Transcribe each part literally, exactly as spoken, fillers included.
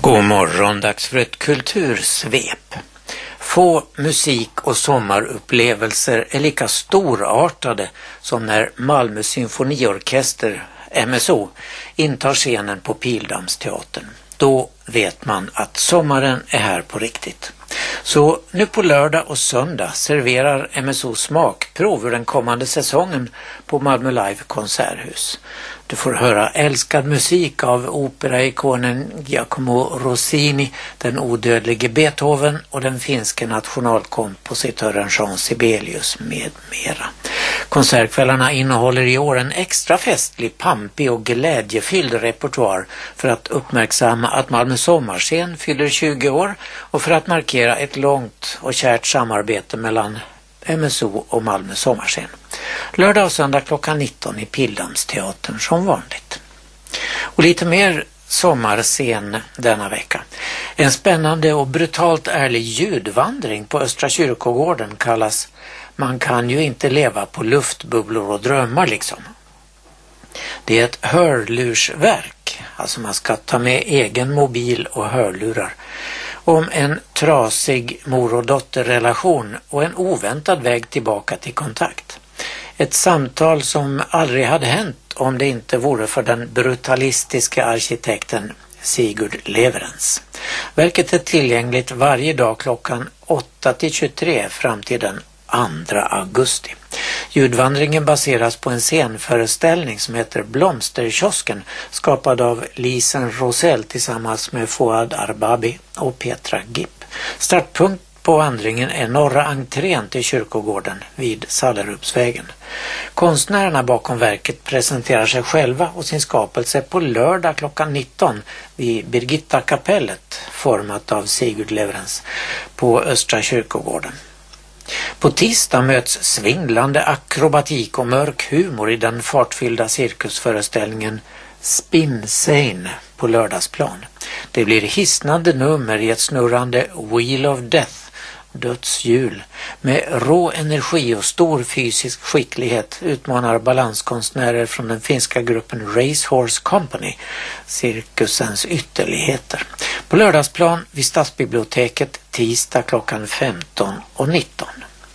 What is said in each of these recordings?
God morgon, dags för ett kultursvep. Få musik- och sommarupplevelser är lika storartade som när Malmö symfoniorkester, M S O, intar scenen på Pildammsteatern. Då vet man att sommaren är här på riktigt. Så nu på lördag och söndag serverar M S O smakprov ur den kommande säsongen på Malmö Live konserthus. Du får höra älskad musik av operaikonen Giacomo Rossini, den odödlige Beethoven och den finske nationalkompositören Jean Sibelius med mera. Konsertkvällarna innehåller i år en extra festlig, pampig och glädjefylld repertoar för att uppmärksamma att Malmö sommarscen fyller tjugo år och för att markera ett långt och kärt samarbete mellan M S O och Malmö sommarscen. Lördag och söndag klockan nitton i Pildammsteatern som vanligt. Och lite mer sommarscen denna vecka. En spännande och brutalt ärlig ljudvandring på Östra kyrkogården kallas Man kan ju inte leva på luftbubblor och drömmar liksom. Det är ett hörlursverk, alltså man ska ta med egen mobil och hörlurar, om en trasig mor- och dotterrelation och en oväntad väg tillbaka till kontakt. Ett samtal som aldrig hade hänt om det inte vore för den brutalistiska arkitekten Sigurd Leverens. Verket är tillgängligt varje dag klockan åtta till tjugotre fram till den andra augusti. Ljudvandringen baseras på en scenföreställning som heter Blomsterkiosken, skapad av Lisen Rosell tillsammans med Fouad Arbabi och Petra Gipp. Startpunkt på vandringen är norra entrén till kyrkogården vid Sallerupsvägen. Konstnärerna bakom verket presenterar sig själva och sin skapelse på lördag klockan nitton vid Birgitta kapellet, format av Sigurd Leverens, på Östra kyrkogården. På tisdag möts svindlande akrobatik och mörk humor i den fartfyllda cirkusföreställningen Spinsane på lördagsplan. Det blir hisnande nummer i ett snurrande Wheel of Death, dödshjul. Med rå energi och stor fysisk skicklighet utmanar balanskonstnärer från den finska gruppen Racehorse Company cirkusens ytterligheter. På lördagsplan vid Stadsbiblioteket tisdag klockan femton och nitton.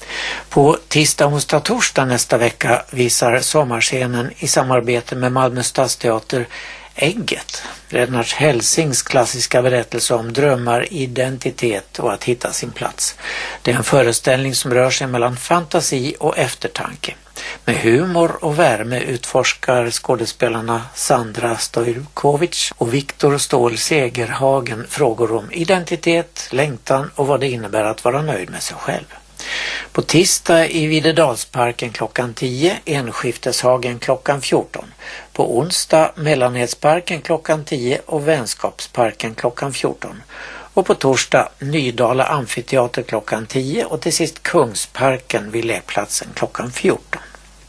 På tisdag, onsdag, torsdag nästa vecka visar sommarscenen i samarbete med Malmö stadsteater Ägget, Lennart Hellsings klassiska berättelse om drömmar, identitet och att hitta sin plats. Det är en föreställning som rör sig mellan fantasi och eftertanke. Med humor och värme utforskar skådespelarna Sandra Stojkovic och Viktor Ståhl Segerhagen frågor om identitet, längtan och vad det innebär att vara nöjd med sig själv. På tisdag i Videdalsparken klockan tio, Enskifteshagen klockan fjorton. På onsdag Mellanhetsparken klockan tio och Vänskapsparken klockan fjorton. Och på torsdag Nydala amfiteater klockan tio och till sist Kungsparken vid lekplatsen klockan fjorton.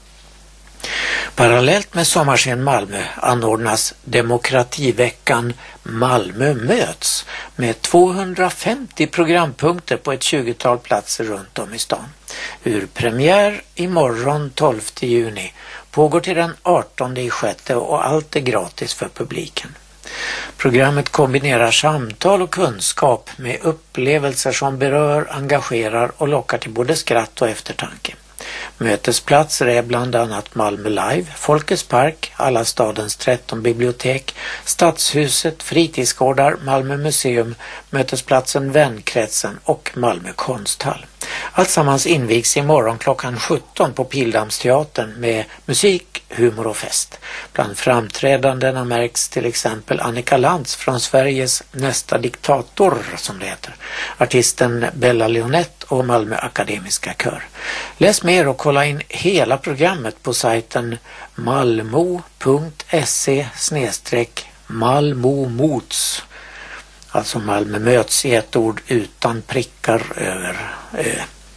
Parallellt med Sommarscen Malmö anordnas Demokrativeckan Malmö möts med tvåhundrafemtio programpunkter på ett tjugotal platser runt om i stan. Ur premiär imorgon tolfte juni pågår till den artonde i sjätte och allt är gratis för publiken. Programmet kombinerar samtal och kunskap med upplevelser som berör, engagerar och lockar till både skratt och eftertanke. Mötesplatser är bland annat Malmö Live, Folkets park, alla stadens tretton bibliotek, Stadshuset, fritidsgårdar, Malmö museum, mötesplatsen Vänkretsen och Malmö konsthall. Alltsammans invigs imorgon klockan sjutton på Pildammsteatern med musik, humor och fest. Bland framträdandena märks till exempel Annika Lantz från Sveriges nästa diktator, som det heter, artisten Bella Leonette och Malmö akademiska kör. Läs mer och kolla in hela programmet på sajten malmo punkt se snedstreck malmomots, alltså Malmö möts i ett ord utan prickar över ö.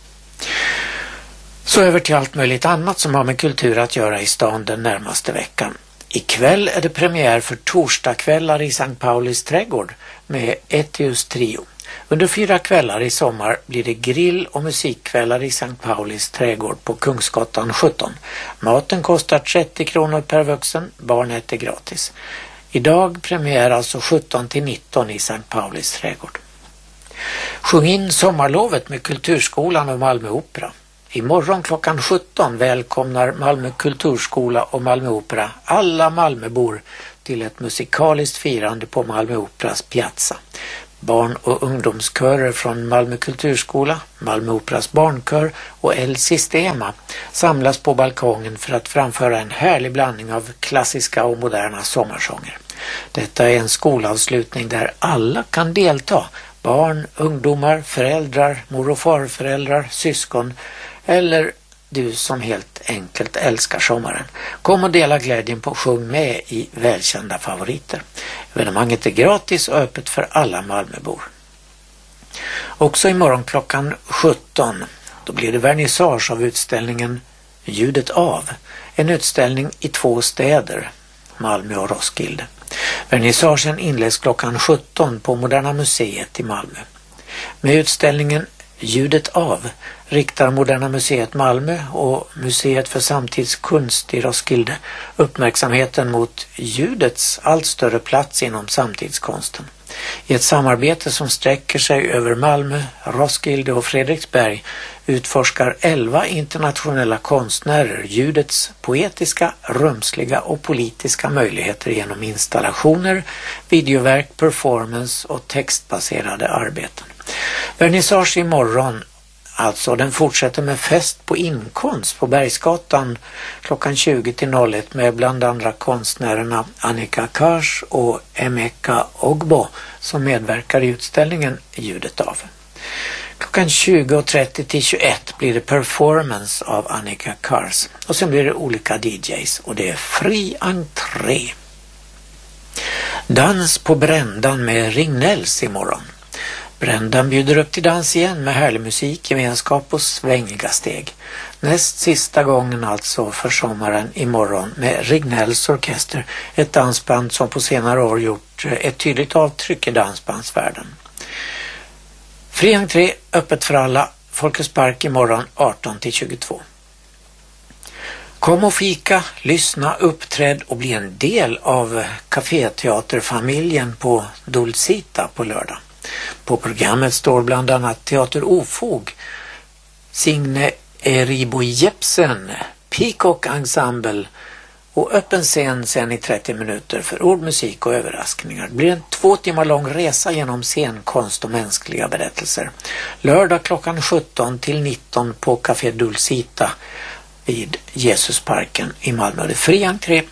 Så över till allt möjligt annat som har med kultur att göra i stan den närmaste veckan. Ikväll är det premiär för torsdagskvällar i Sankt Paulis trädgård med Etius Trio. Under fyra kvällar i sommar blir det grill- och musikkvällar i Sankt Paulis trädgård på Kungsgatan sjutton. Maten kostar trettio kronor per vuxen, barn äter gratis. Idag premiär alltså sjutton till nitton i Sankt Paulis trädgård. Sjung in sommarlovet med Kulturskolan och Malmö Opera. Imorgon klockan sjutton välkomnar Malmö Kulturskola och Malmö Opera alla Malmöbor till ett musikaliskt firande på Malmö Operas piazza. Barn- och ungdomskörer från Malmö Kulturskola, Malmö Operas barnkör och El Sistema samlas på balkongen för att framföra en härlig blandning av klassiska och moderna sommarsånger. Detta är en skolavslutning där alla kan delta. Barn, ungdomar, föräldrar, mor- och farföräldrar, syskon eller du som helt enkelt älskar sommaren. Kom och dela glädjen på Sjung med i välkända favoriter. Evenemanget är gratis och öppet för alla Malmöbor. Också imorgon klockan sjutton då blir det vernissage av utställningen Ljudet av. En utställning i två städer, Malmö och Roskilde. Vernissagen inleds klockan sjutton på Moderna museet i Malmö. Med utställningen Ljudet av riktar Moderna museet Malmö och Museet för samtidskunst i Roskilde uppmärksamheten mot ljudets allt större plats inom samtidskonsten. I ett samarbete som sträcker sig över Malmö, Roskilde och Fredriksberg utforskar elva internationella konstnärer ljudets poetiska, rumsliga och politiska möjligheter genom installationer, videoverk, performance och textbaserade arbeten. Vernissage imorgon, alltså den fortsätter med fest på inkonst på Bergsgatan klockan tjugo till noll ett med bland andra konstnärerna Annika Kars och Emeka Ogbo som medverkar i utställningen Ljudet av. Klockan tjugo och trettio till tjugoett blir det performance av Annika Kars och sen blir det olika D Js och det är fri entré. Dans på Brändan med Rignells imorgon. Brändan bjuder upp till dans igen med härlig musik, gemenskap och svängiga steg. Näst sista gången alltså för sommaren imorgon med Rignells orkester, ett dansband som på senare år gjort ett tydligt avtryck i dansbandsvärlden. Fri entré, öppet för alla, Folkets park imorgon arton till tjugotvå. Kom och fika, lyssna, uppträd och bli en del av kaféteaterfamiljen på Dulcita på lördag. På programmet står bland annat Teater Ofog, Signe Eribo Jepsen, Peacock Ensemble och öppen scen sen i trettio minuter för ord, musik och överraskningar. Det blir en två timmar lång resa genom scenkonst och mänskliga berättelser. Lördag klockan sjutton till nitton på Café Dulcita vid Jesusparken i Malmö. Det är fri entré.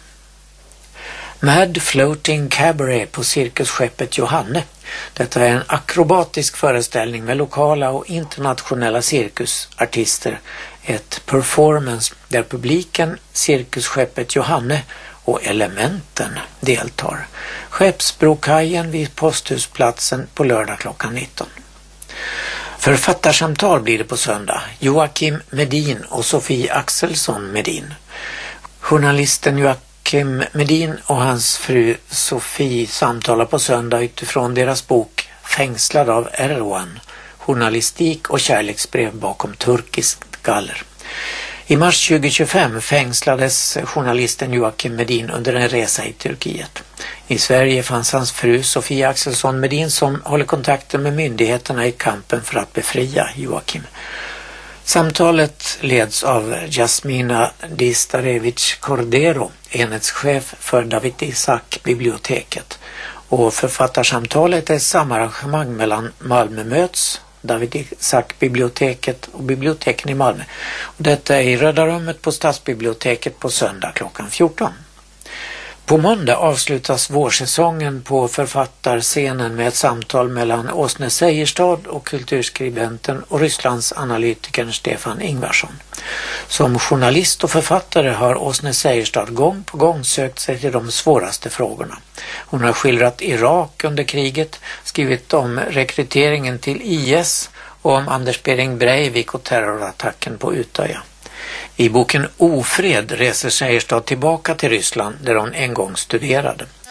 Mad Floating Cabaret på cirkusskeppet Johanne. Detta är en akrobatisk föreställning med lokala och internationella cirkusartister. Ett performance där publiken, cirkusskeppet Johanne och Elementen deltar. Skeppsbrokajen vid Posthusplatsen på lördag klockan nitton. Författarsamtal blir det på söndag. Joakim Medin och Sofie Axelsson Medin. Journalisten Joakim Kim Medin och hans fru Sofie samtalar på söndag utifrån deras bok Fängslad av Erdogan, journalistik och kärleksbrev bakom turkiskt galler. I mars tjugo tjugofem fängslades journalisten Joakim Medin under en resa i Turkiet. I Sverige fanns hans fru Sofie Axelsson Medin som håller kontakten med myndigheterna i kampen för att befria Joakim. Samtalet leds av Jasmina Distarevic Cordero, enhetschef för David Isaak-biblioteket. Och författarsamtalet är ett samarrangemang mellan Malmö möts, David Isaak-biblioteket och biblioteken i Malmö. Och detta är i Röda rummet på Stadsbiblioteket på söndag klockan fjorton. På måndag avslutas vårsäsongen på författarscenen med ett samtal mellan Åsne Seierstad och kulturskribenten och Rysslands analytikern Stefan Ingvarsson. Som journalist och författare har Åsne Seierstad gång på gång sökt sig till de svåraste frågorna. Hon har skildrat Irak under kriget, skrivit om rekryteringen till I S och om Anders Behring Breivik och terrorattacken på Utöja. I boken Ofred reser Seierstad tillbaka till Ryssland där hon en gång studerade.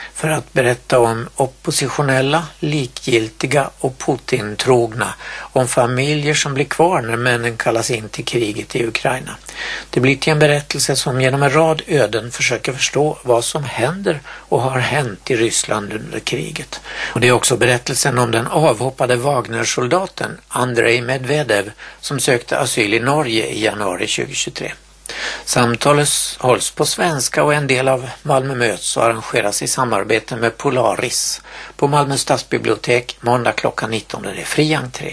för att berätta om oppositionella, likgiltiga och Putin-trogna, om familjer som blir kvar när männen kallas in till kriget i Ukraina. Det blir till en berättelse som genom en rad öden försöker förstå vad som händer och har hänt i Ryssland under kriget. Och det är också berättelsen om den avhoppade Wagner-soldaten Andrei Medvedev som sökte asyl i Norge i januari tjugohundratjugotre. Samtalet hålls på svenska och en del av Malmö möts och arrangeras i samarbete med Polaris på Malmö stadsbibliotek måndag klockan nitton. Det är fri entré.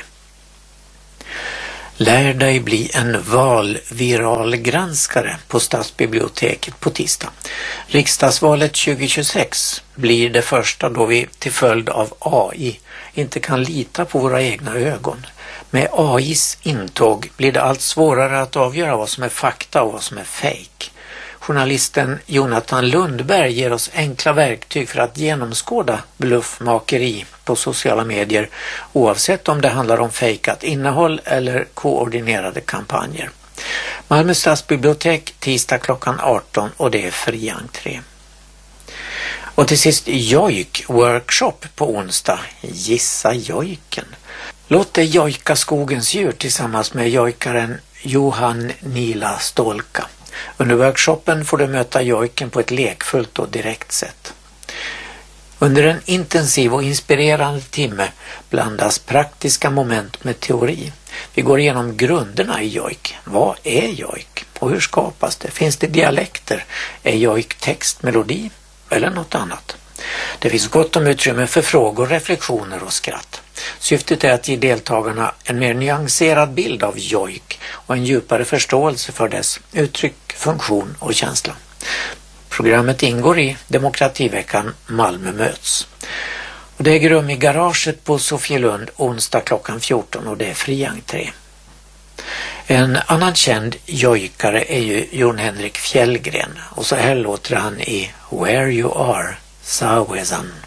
Lär dig bli en valviralgranskare på stadsbiblioteket på tisdag. Riksdagsvalet tjugohundratjugosex blir det första då vi till följd av A I inte kan lita på våra egna ögon. Med A Is intåg blir det allt svårare att avgöra vad som är fakta och vad som är fake. Journalisten Jonathan Lundberg ger oss enkla verktyg för att genomskåda bluffmakeri på sociala medier oavsett om det handlar om fejkat innehåll eller koordinerade kampanjer. Malmö stadsbibliotek tisdag klockan arton och det är fri entré. Och till sist Jojk workshop på onsdag. Gissa jojken. Låt dig jojka skogens djur tillsammans med jojkaren Johan Nila Stolka. Under workshopen får du möta jojken på ett lekfullt och direkt sätt. Under en intensiv och inspirerande timme blandas praktiska moment med teori. Vi går igenom grunderna i jojk. Vad är jojk? Och hur skapas det? Finns det dialekter? Är jojk text, melodi eller något annat? Det finns gott om utrymme för frågor, reflektioner och skratt. Syftet är att ge deltagarna en mer nyanserad bild av jojk och en djupare förståelse för dess uttryck, funktion och känsla. Programmet ingår i Demokrativeckan Malmö möts. Och det äger rum i garaget på Sofielund onsdag klockan fjorton och det är fri entré. En annan känd jojkare är ju Jon Henrik Fjällgren och så här låter han i Where You Are, Sauezan.